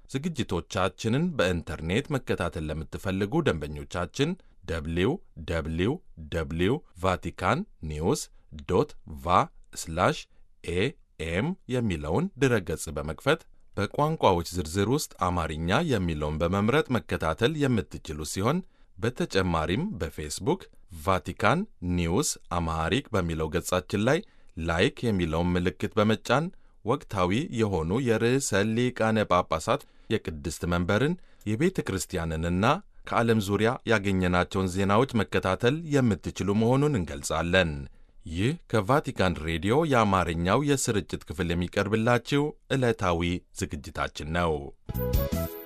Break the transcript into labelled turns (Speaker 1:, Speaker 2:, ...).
Speaker 1: ዝግጅቶቻችንን በኢንተርኔት መከታተል ለምትፈልጉ ደንበኞቻችን www ቫቲካን ኒውስ ቫ ኤኤም የሚለውን ድረገጽ በመክፈት በቋንቋዎች ዝርዝር ውስጥ አማርኛ የሚለውን በመምረጥ መከታተል የምትችሉ ሲሆን በተጨማሪም በፌስቡክ ቫቲካን ኒውስ አማሃሪክ በሚለው ገጻችን ላይ ላይክ የሚለውን ምልክት በመጫን ወቅታዊ የሆኑ የርዕሰ ሊቃነ ጳጳሳት የቅድስት መንበርን የቤተ ክርስቲያንንና ከዓለም ዙሪያ ያገኘናቸውን ዜናዎች መከታተል የምትችሉ መሆኑን እንገልጻለን። ይህ ከቫቲካን ሬዲዮ የአማርኛው የስርጭት ክፍል የሚቀርብላችሁ ዕለታዊ ዝግጅታችን ነው።